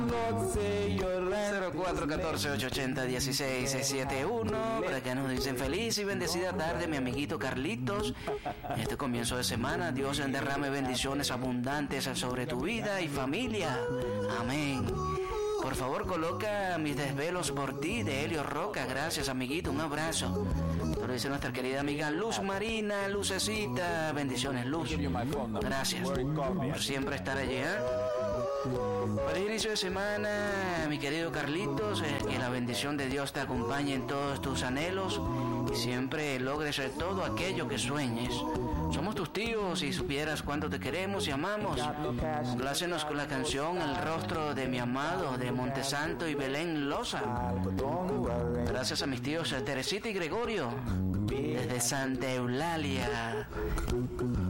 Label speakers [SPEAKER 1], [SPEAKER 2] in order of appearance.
[SPEAKER 1] 0414-880-1671. Para que nos dicen feliz y bendecida tarde, mi amiguito Carlitos. Este comienzo de semana, Dios derrame bendiciones abundantes sobre tu vida y familia. Amén. Por favor, coloca Mis desvelos por ti, de Helio Roca. Gracias, amiguito. Un abrazo. Esto lo dice nuestra querida amiga Luz Marina, Lucecita. Bendiciones, Luz. Gracias por siempre estar allí, ¿eh? Para el inicio de semana, mi querido Carlitos, que la bendición de Dios te acompañe en todos tus anhelos y siempre logres todo aquello que sueñes. Somos tus tíos y supieras cuánto te queremos y amamos. Complácenos con la canción El rostro de mi amado, de Montesanto y Belén Loza. Gracias a mis tíos Teresita y Gregorio, desde Santa Eulalia.